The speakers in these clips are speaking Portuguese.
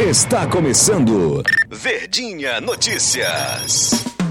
Está começando Verdinha Notícias.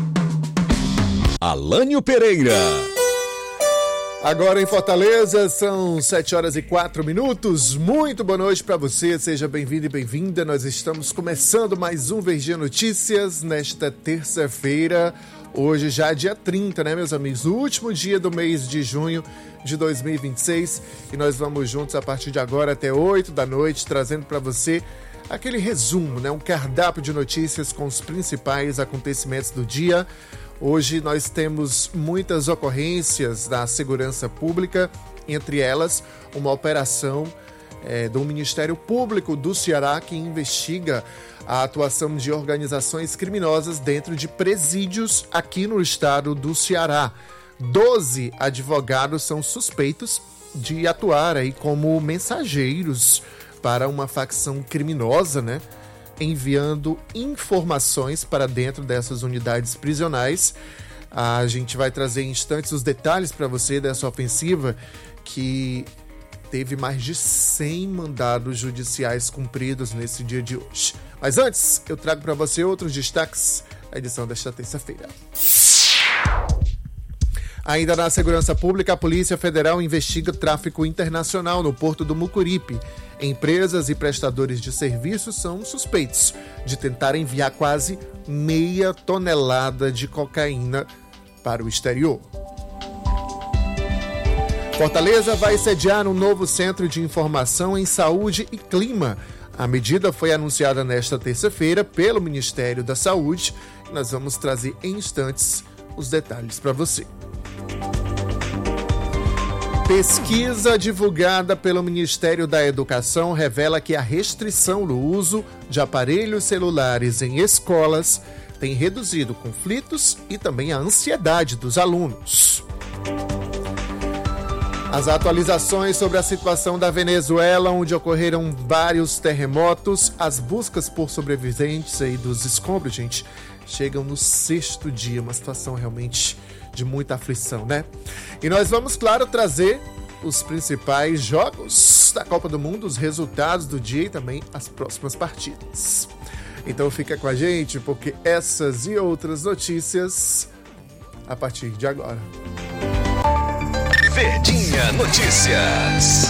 Alânio Pereira. Agora em Fortaleza são 7h04. Muito boa noite para você, seja bem-vindo e bem-vinda. Nós estamos começando mais um Verdinha Notícias nesta terça-feira. Hoje já é dia 30, né, meus amigos? O último dia do mês de junho de 2026. E nós vamos juntos a partir de agora até 8 da noite, trazendo para você aquele resumo, né? Um cardápio de notícias com os principais acontecimentos do dia. Hoje nós temos muitas ocorrências da segurança pública, entre elas uma operação do Ministério Público do Ceará que investiga a atuação de organizações criminosas dentro de presídios aqui no estado do Ceará. 12 advogados são suspeitos de atuar aí como mensageiros para uma facção criminosa, né? Enviando informações para dentro dessas unidades prisionais. A gente vai trazer em instantes os detalhes para você dessa ofensiva que teve mais de 100 mandados judiciais cumpridos nesse dia de hoje. Mas antes, eu trago para você outros destaques da edição desta terça-feira. Ainda na segurança pública, a Polícia Federal investiga tráfico internacional no Porto do Mucuripe. Empresas e prestadores de serviços são suspeitos de tentar enviar quase 0,5 tonelada de cocaína para o exterior. Fortaleza vai sediar um novo centro de informação em saúde e clima. A medida foi anunciada nesta terça-feira pelo Ministério da Saúde. Nós vamos trazer em instantes os detalhes para você. Pesquisa divulgada pelo Ministério da Educação revela que a restrição do uso de aparelhos celulares em escolas tem reduzido conflitos e também a ansiedade dos alunos. As atualizações sobre a situação da Venezuela, onde ocorreram vários terremotos, as buscas por sobreviventes aí dos escombros, gente, chegam no 6º dia, uma situação realmente de muita aflição, né? E nós vamos, claro, trazer os principais jogos da Copa do Mundo, os resultados do dia e também as próximas partidas. Então fica com a gente, porque essas e outras notícias a partir de agora. Verdinha Notícias.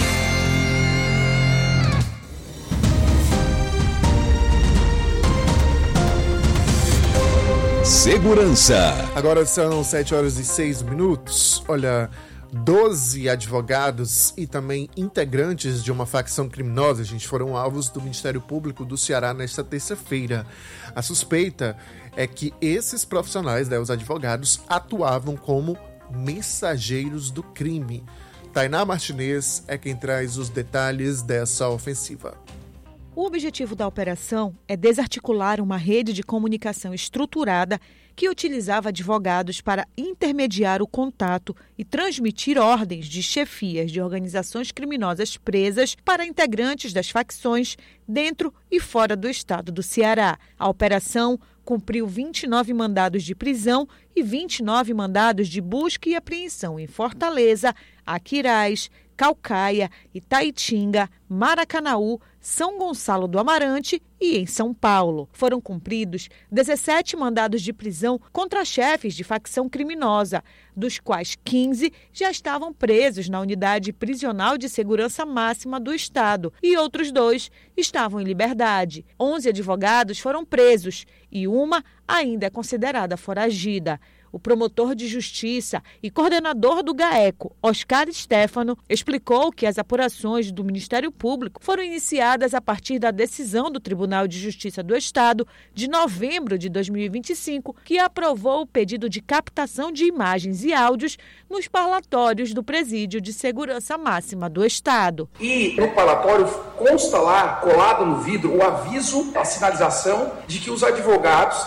Segurança. Agora são 7h06. Olha, 12 advogados e também integrantes de uma facção criminosa, gente, foram alvos do Ministério Público do Ceará nesta terça-feira. A suspeita é que esses profissionais, né, os advogados, atuavam como mensageiros do crime. Tainá Martinez é quem traz os detalhes dessa ofensiva. O objetivo da operação é desarticular uma rede de comunicação estruturada que utilizava advogados para intermediar o contato e transmitir ordens de chefias de organizações criminosas presas para integrantes das facções dentro e fora do estado do Ceará. A operação cumpriu 29 mandados de prisão e 29 mandados de busca e apreensão em Fortaleza, Aquiraz, Caucaia, Itaitinga, Maracanaú, São Gonçalo do Amarante e em São Paulo. Foram cumpridos 17 mandados de prisão contra chefes de facção criminosa, dos quais 15 já estavam presos na Unidade Prisional de Segurança Máxima do Estado e outros 2 estavam em liberdade. 11 advogados foram presos e uma ainda é considerada foragida. O promotor de justiça e coordenador do GAECO, Oscar Stefano, explicou que as apurações do Ministério Público foram iniciadas a partir da decisão do Tribunal de Justiça do Estado de novembro de 2025, que aprovou o pedido de captação de imagens e áudios nos parlatórios do Presídio de Segurança Máxima do Estado. E no parlatório consta lá, colado no vidro, o aviso, a sinalização de que os advogados